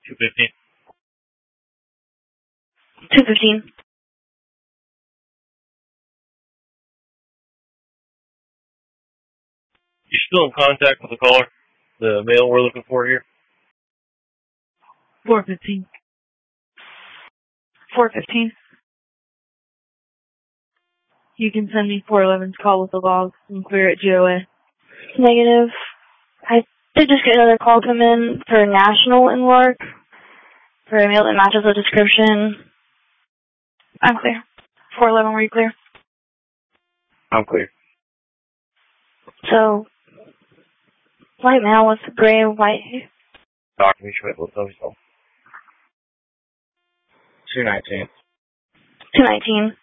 215. 215. You still in contact with the caller? The male we're looking for here? 415. 415. You can send me 411's call with the log and clear at GOA. Negative. I did just get another call come in for National in work for a male that matches the description. I'm clear. 411, were you clear? I'm clear. So, white male with gray and white hair. Dr. Schmidt, what's up? 219. 219.